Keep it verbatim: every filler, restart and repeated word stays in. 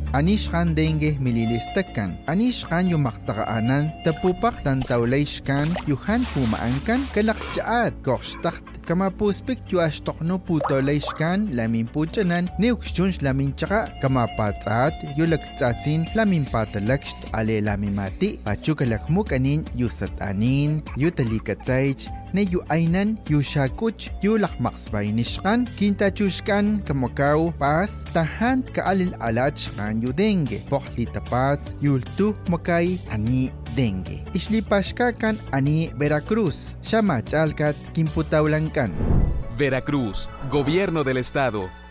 anishkan dengue mililistakan, anishkan yumaktaqaanan, tapupak tantawlayshkan, yuhan pumaankan, kalakchaat, korshtakt, kamapuspik yuashtokno putolayshkan, lamin puchanan, neukshunsh lamin chaka, kamapatsat, yulaktsatsin, lamin patalakst, ale lamimati, pachukalakmukanin, yusatanin, yutalikatsaych, ne yu ainan yu shakuch yu lakmaksbaynishkan kintachushkan kamakaw pas tahan kaalil alachkan yu dengue pohli tapas yultu makay ani dengue islipashkakan ani Veracruz shamachalkat kimputawlankan. Veracruz, Gobierno del Estado.